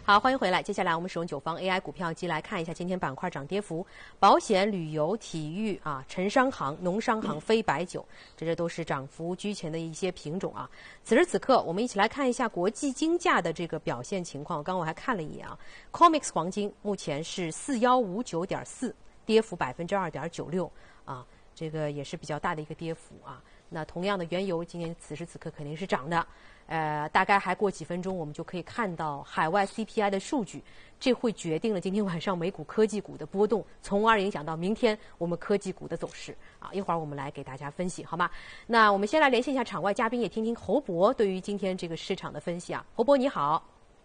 好，欢迎回来。接下来我们使用9方 AI 股票机来看一下今天板块涨跌幅：保险、旅游、体育啊、城商行、农商行、非白酒，这都是涨幅居前的一些品种啊。此时此刻，我们一起来看一下国际金价的这个表现情况。刚刚我还看了一眼啊 ，COMEX 黄金目前是4159.4，跌幅2.96%啊，这个也是比较大的一个跌幅啊。那同样的，原油今年此时此刻肯定是涨的。大概还过几分钟，我们就可以看到海外 CPI 的数据，这会决定了今天晚上美股科技股的波动，从而影响到明天我们科技股的走势啊。一会儿我们来给大家分析，好吗？那我们先来连线一下场外嘉宾，也听听侯博对于今天这个市场的分析啊。侯博你好，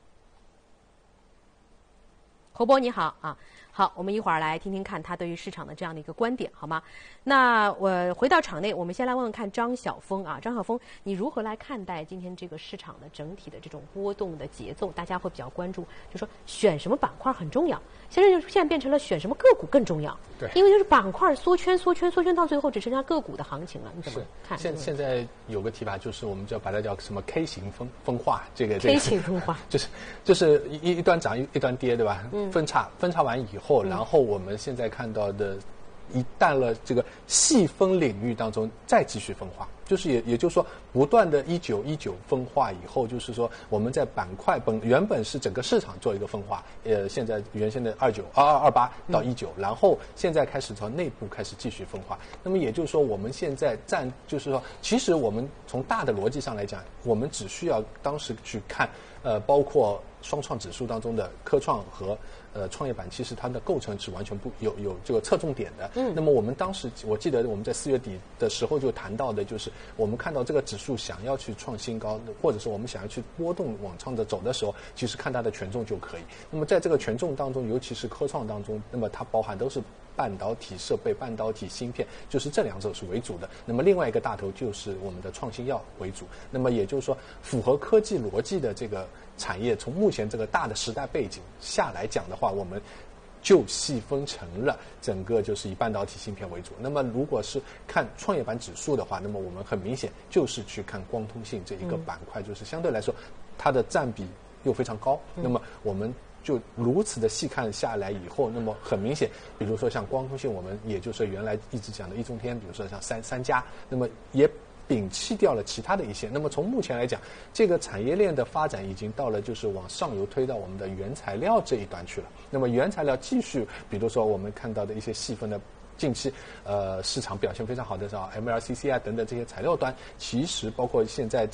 侯博你好啊。好，我们一会儿来听听看他对于市场的这样的一个观点，好吗？那我回到场内，我们先来问问看张晓峰啊，张晓峰，你如何来看待今天这个市场的整体的这种波动的节奏？大家会比较关注，就说选什么板块很重要，现在变成了选什么个股更重要。 对， 因为就是板块缩圈到最后只剩下个股的行情了，你怎么看？ 现在有个提法就是我们就把它叫什么 K 型分化，这个 K 型分化， 就是一端涨一端跌，对吧？分叉完以后，然后我们现在看到的，一旦了这个细分领域当中再继续分化，就是也就是说不断的19分化以后，就是说我们在板块原本是整个市场做一个分化，现在原先的29、22、28到19，然后现在开始从内部开始继续分化。那么也就是说我们现在就是说，其实我们从大的逻辑上来讲，我们只需要当时去看，包括双创指数当中的科创和创业板，其实它的构成是完全有这个侧重点的。那么我们当时我记得我们在4月底的时候就谈到的，就是我们看到这个指数想要去创新高，或者说我们想要去波动往上的走的时候，其实看它的权重就可以。那么在这个权重当中，尤其是科创当中，那么它包含都是半导体设备、半导体芯片，就是这两者是为主的。那么另外一个大头就是我们的创新药为主。那么也就是说，符合科技逻辑的这个产业，从目前这个大的时代背景下来讲的话，我们就细分成了整个就是以半导体芯片为主。那么如果是看创业板指数的话，那么我们很明显就是去看光通信这一个板块，就是相对来说它的占比又非常高。那么我们就如此的细看下来以后，那么很明显，比如说像光通信，我们也就是原来一直讲的易中天，比如说像三家，那么也摒弃掉了其他的一些。那么从目前来讲，这个产业链的发展已经到了就是往上游推到我们的原材料这一端去了。那么原材料继续，比如说我们看到的一些细分的近期市场表现非常好的MLCC 啊等等这些材料端，其实包括现在